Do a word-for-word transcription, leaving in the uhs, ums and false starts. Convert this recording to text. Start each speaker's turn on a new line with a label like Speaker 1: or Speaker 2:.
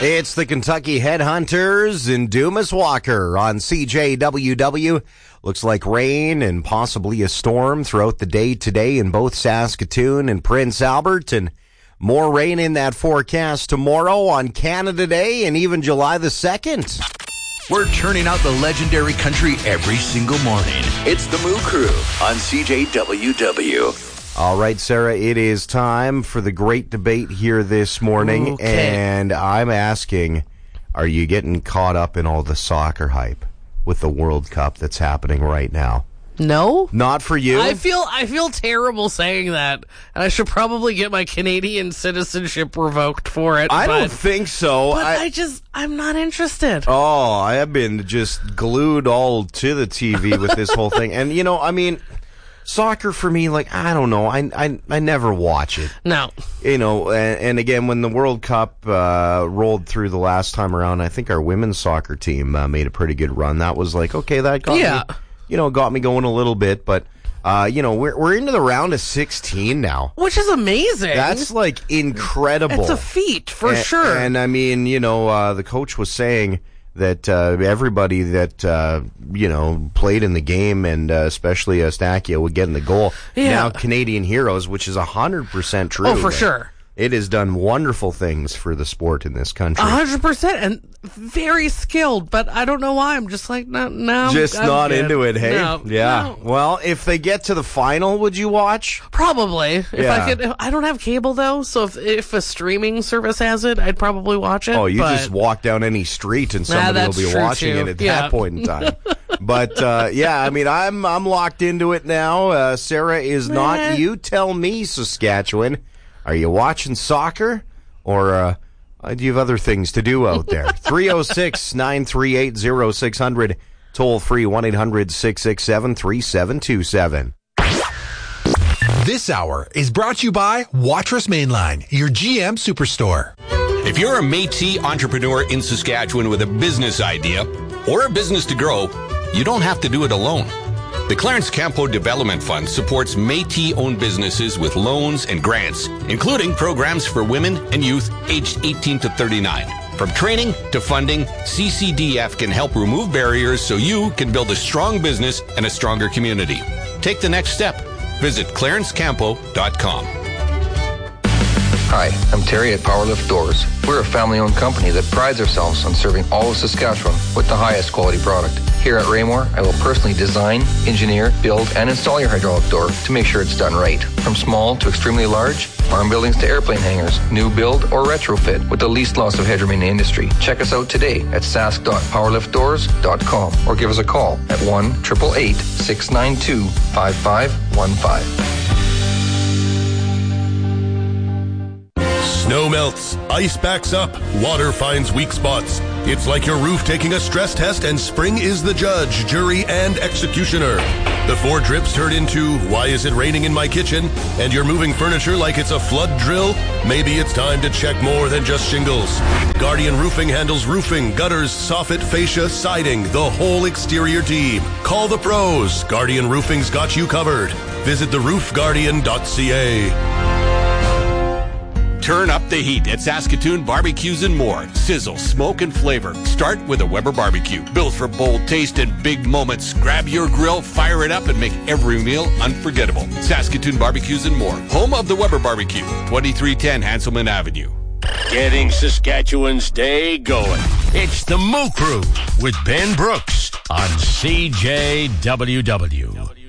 Speaker 1: It's the Kentucky Headhunters and Dumas Walker on C J W W. Looks like rain and possibly a storm throughout the day today in both Saskatoon and Prince Albert, and more rain in that forecast tomorrow on Canada Day and even July the second.
Speaker 2: We're turning out the legendary country every single morning. It's the Moo Crew on C J W W.
Speaker 1: All right, Sarah, it is time for the great debate here this morning,
Speaker 3: okay.
Speaker 1: and I'm asking, are you getting caught up in all the soccer hype with the World Cup that's happening right now?
Speaker 3: No?
Speaker 1: Not for you?
Speaker 3: I feel I feel terrible saying that, and I should probably get my Canadian citizenship revoked for it.
Speaker 1: I
Speaker 3: but,
Speaker 1: don't think so.
Speaker 3: But
Speaker 1: I,
Speaker 3: I just, I'm not interested.
Speaker 1: oh, I have been just glued all to the T V with this whole thing. And, you know, I mean, soccer for me, like, I don't know. I I, I never watch it.
Speaker 3: No.
Speaker 1: You know, and, and again, when the World Cup uh, rolled through the last time around, I think our women's soccer team uh, made a pretty good run. That was like, okay, that got
Speaker 3: Yeah.
Speaker 1: me, you know, got me going a little bit. But, uh, you know, we're we're into the round of sixteen now.
Speaker 3: Which is amazing.
Speaker 1: That's, like, incredible.
Speaker 3: It's a feat, for
Speaker 1: and,
Speaker 3: sure.
Speaker 1: And, I mean, you know, uh, the coach was saying that uh, everybody that, uh, you know, played in the game, and uh, especially Eustachio, would get in the goal.
Speaker 3: Yeah.
Speaker 1: Now, Canadian heroes, which is one hundred percent true.
Speaker 3: Oh, for
Speaker 1: Like,
Speaker 3: sure.
Speaker 1: it has done wonderful things for the sport in this country.
Speaker 3: A hundred percent, and very skilled, but I don't know why. I'm just like, no, no.
Speaker 1: Just
Speaker 3: I'm
Speaker 1: not
Speaker 3: good.
Speaker 1: into it, hey?
Speaker 3: No,
Speaker 1: yeah.
Speaker 3: no.
Speaker 1: Well, if they get to the final, would you watch?
Speaker 3: Probably. If
Speaker 1: Yeah.
Speaker 3: I could, I don't have cable though, so if if a streaming service has it, I'd probably watch it.
Speaker 1: Oh, you
Speaker 3: but
Speaker 1: just walk down any street and
Speaker 3: Nah,
Speaker 1: somebody will
Speaker 3: that's
Speaker 1: be
Speaker 3: true,
Speaker 1: watching
Speaker 3: too.
Speaker 1: it at
Speaker 3: Yeah.
Speaker 1: that point in time. But uh, yeah, I mean, I'm I'm locked into it now. Uh, Sarah is
Speaker 3: Meh.
Speaker 1: not. You tell me, Saskatchewan. Are you watching soccer, or uh, do you have other things to do out there? three oh six, nine three eight, oh six hundred, toll free one eight hundred, six six seven, three seven two seven.
Speaker 4: This hour is brought to you by Watrous Mainline, your G M Superstore.
Speaker 5: If you're a Métis entrepreneur in Saskatchewan with a business idea or a business to grow, you don't have to do it alone. The Clarence Campo Development Fund supports Métis-owned businesses with loans and grants, including programs for women and youth aged eighteen to thirty-nine. From training to funding, C C D F can help remove barriers so you can build a strong business and a stronger community. Take the next step. Visit clarence campo dot com.
Speaker 6: Hi, I'm Terry at Powerlift Doors. We're a family-owned company that prides ourselves on serving all of Saskatchewan with the highest quality product. Here at Raymore, I will personally design, engineer, build, and install your hydraulic door to make sure it's done right. From small to extremely large, farm buildings to airplane hangars, new build or retrofit with the least loss of headroom in the industry. Check us out today at sask dot powerlift doors dot com or give us a call at one eight eight eight, six nine two, five five one five.
Speaker 7: Snow melts, ice backs up, water finds weak spots. It's like your roof taking a stress test, and spring is the judge, jury, and executioner. The four drips turn into, why is it raining in my kitchen? And you're moving furniture like it's a flood drill? Maybe it's time to check more than just shingles. Guardian Roofing handles roofing, gutters, soffit, fascia, siding, the whole exterior team. Call the pros. Guardian Roofing's got you covered. Visit the roof guardian dot c a.
Speaker 5: Turn up the heat at Saskatoon Barbecues and More. Sizzle, smoke, and flavor. Start with a Weber barbecue. Built for bold taste and big moments. Grab your grill, fire it up, and make every meal unforgettable. Saskatoon Barbecues and More. Home of the Weber Barbecue. twenty-three ten Hanselman Avenue.
Speaker 8: Getting Saskatchewan's day going. It's the Moo Crew with Ben Brooks on C J W W.